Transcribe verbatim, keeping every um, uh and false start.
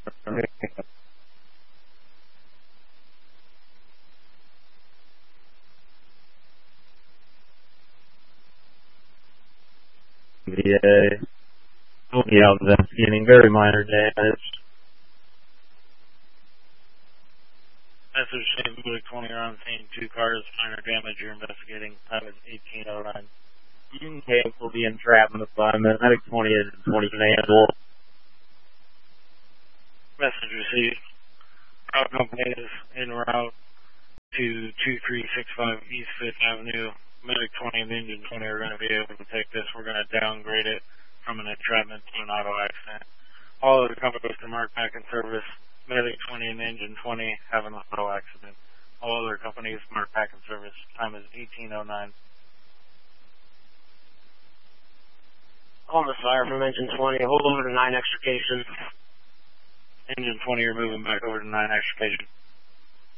V A. Yeah, investigating very minor damage. Message saying Buick twenty are on scene, two cars, minor damage, you're investigating, time is eighteen oh nine. Union Camp will be in entrapment assignment, Medic twenty is twenty handle. Message received. Route company is en route to two three six five East fifth Avenue. Medic twenty and Engine twenty are going to be able to take this. We're going to downgrade it from an entrapment to an auto accident. All other companies to mark back in service. Medic twenty and Engine twenty have an auto accident. All other companies mark back in service. Time is eighteen oh nine. On the fire from Engine twenty, hold over to nine extrication. Engine twenty are moving back over to nine extrication.